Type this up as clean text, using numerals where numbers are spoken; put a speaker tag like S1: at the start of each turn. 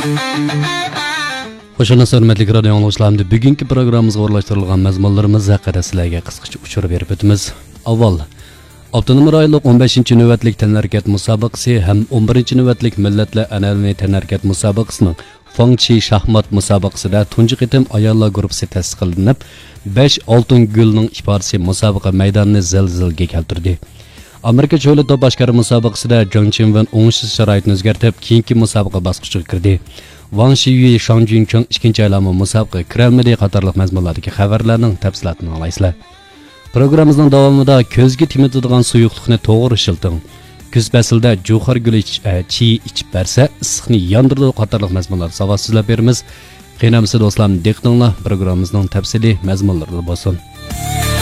S1: Xo'shana hurmatli radio anglovchilarimiz, bugungi programmamizga o'rlashtirilgan mazmunlarimiz haqida sizlarga qisqacha ushur berib o'tamiz. Avval Avtonom rayonlik 15-navbatlik tanharkat musobaqasi ham 11-navbatlik millatlar an'anaviy tanharkat musobaqasining Fangchi shaxmat musobaqasida tunji qitim ayollar guruhi ta'sis qilinib, 5 oltin gulning ifodasi musobaqa maydonini zilzilga keltirdi. Amerika cho'li top boshqari musobaqasida Jang Chenwen o'ngsiz sharoitni o'zgartirib, keyingi musobaqa bosqichiga kirdi. Wang Shiyue, Shang Juncheng ikkinchi aylanma musobaqaga kirolmadi qatorliq mazmunlardagi xabarlarning tafsilotini olasizlar. Programmamizning davomida ko'zga temitadigan suyuqlikni to'g'ri ishilting. Kuz faslida jo'xar guli chi ichib bersa, issiqni yondiradi qatorliq mazmunlar savodsizlab beramiz. Qiynamsiz do'stlar, diqqatinglar programmamizning tafsili mazmunlari bo'lsin.